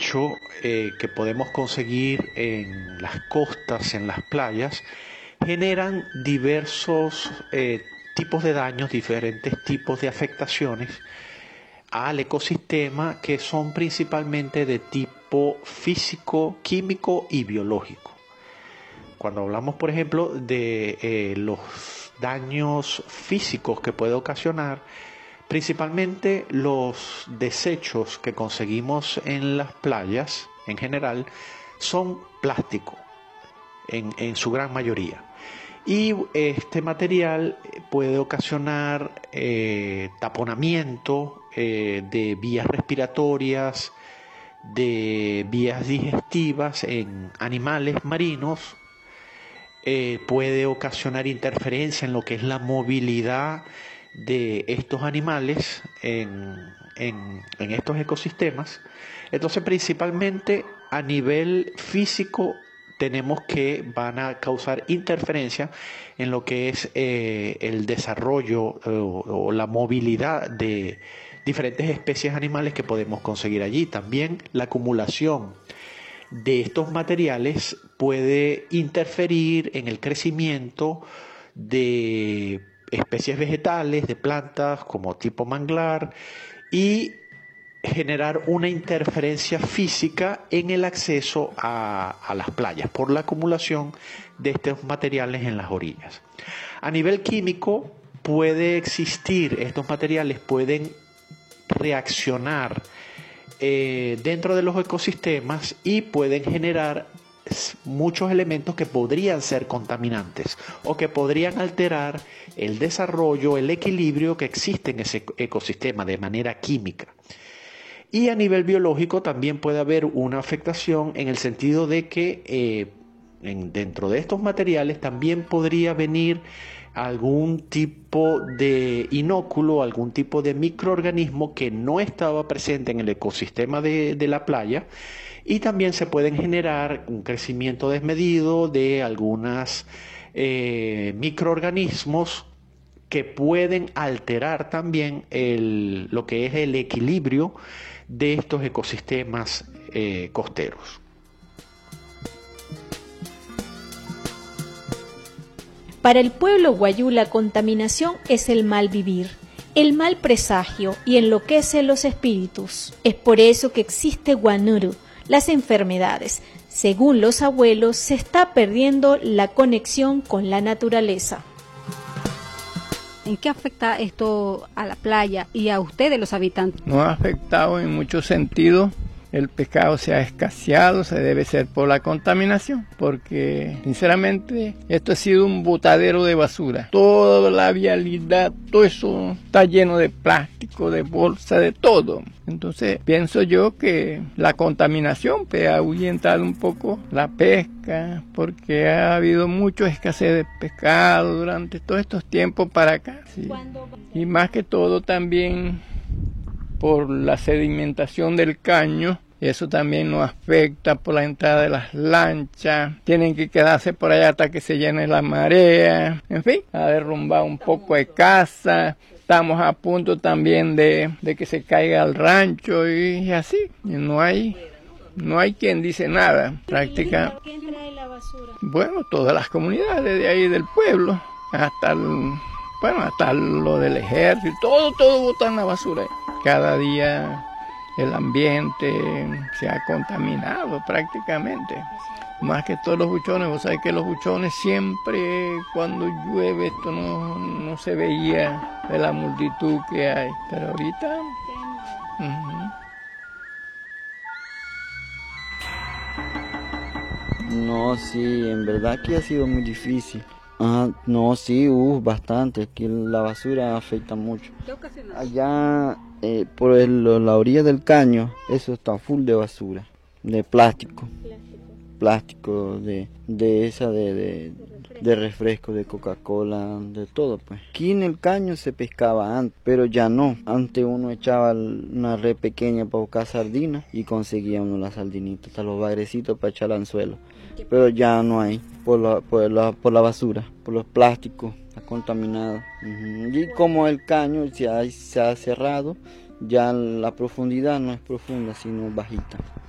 desecho que podemos conseguir en las costas, en las playas, generan diversos tipos de daños, diferentes tipos de afectaciones al ecosistema que son principalmente de tipo físico, químico y biológico. Cuando hablamos, por ejemplo, de los daños físicos que puede ocasionar, principalmente los desechos que conseguimos en las playas, en general, son plástico, en su gran mayoría. Y este material puede ocasionar taponamiento de vías respiratorias, de vías digestivas en animales marinos, puede ocasionar interferencia en lo que es la movilidad de estos animales en estos ecosistemas. Entonces, principalmente a nivel físico, tenemos que van a causar interferencia en lo que es el desarrollo o la movilidad de diferentes especies animales que podemos conseguir allí. También la acumulación de estos materiales puede interferir en el crecimiento de especies vegetales, de plantas como tipo manglar, y generar una interferencia física en el acceso a las playas por la acumulación de estos materiales en las orillas. A nivel químico puede existir, estos materiales pueden reaccionar dentro de los ecosistemas y pueden generar muchos elementos que podrían ser contaminantes o que podrían alterar el desarrollo, el equilibrio que existe en ese ecosistema de manera química. Y a nivel biológico también puede haber una afectación en el sentido de que dentro de estos materiales también podría venir algún tipo de inóculo, algún tipo de microorganismo que no estaba presente en el ecosistema de la playa, y también se pueden generar un crecimiento desmedido de algunos microorganismos que pueden alterar también lo que es el equilibrio de estos ecosistemas costeros. Para el pueblo wayuu, la contaminación es el mal vivir, el mal presagio, y enloquece los espíritus. Es por eso que existe Guanuru, las enfermedades. Según los abuelos, se está perdiendo la conexión con la naturaleza. ¿En qué afecta esto a la playa y a ustedes, los habitantes? Nos ha afectado en muchos sentidos. El pescado se ha escaseado, se debe ser por la contaminación, porque sinceramente esto ha sido un botadero de basura. Toda la vialidad, todo eso está lleno de plástico, de bolsa, de todo. Entonces pienso yo que la contaminación ha ahuyentado un poco la pesca, porque ha habido mucha escasez de pescado durante todos estos tiempos para acá. Sí. Y más que todo también por la sedimentación del caño. Eso también nos afecta por la entrada de las lanchas. Tienen que quedarse por allá hasta que se llene la marea. En fin, ha derrumbado un poco de casa. Estamos a punto también de que se caiga el rancho y así. Y no hay quien dice nada. Práctica. ¿Quién trae la basura? Bueno, todas las comunidades de ahí del pueblo. Hasta lo del ejército. Todo botan la basura. Cada día el ambiente se ha contaminado prácticamente. Más que todos los buchones, vos sabés que los buchones siempre cuando llueve esto no se veía de la multitud que hay. Pero ahorita... No, sí, en verdad que ha sido muy difícil. No, sí, bastante. Aquí la basura afecta mucho. ¿Qué ocasiona? Allá por la orilla del caño, eso está full de basura, de plástico. Plástico de refresco, de Coca-Cola, de todo pues. Aquí en el caño se pescaba antes, pero ya no. Antes uno echaba una red pequeña para buscar sardinas y conseguía uno las sardinitas, hasta los bagrecitos para echar al anzuelo. Pero ya no hay, por la basura, por los plásticos, está contaminado. Y como el caño se ha cerrado, ya la profundidad no es profunda, sino bajita.